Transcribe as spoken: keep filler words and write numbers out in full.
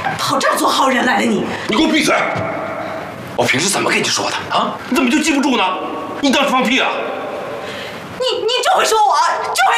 跑这儿做好人来了你！ 你给我闭嘴！我平时怎么跟你说的啊？你怎么就记不住呢？你当时放屁啊？ 你你就会说我，就会